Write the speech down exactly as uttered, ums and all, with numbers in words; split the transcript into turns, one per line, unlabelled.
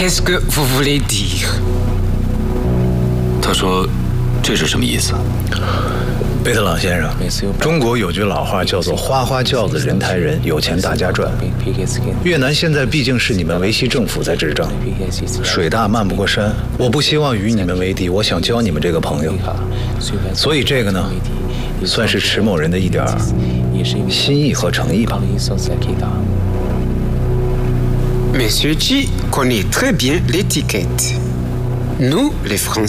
Qu'est-ce que vous voulez dire？
他说，这是什么意思？
贝特朗先生，中国有句老话叫做“花花轿子人抬人，有钱大家赚”。越南现在毕竟是你们维希政府在执政，水大漫不过山。我不希望与你们为敌，我想交你们这个朋友。所以这个呢，算是迟某人的一点心意和诚意吧。
Monsieur G connaît très bien l'étiquette. Nous, les Français.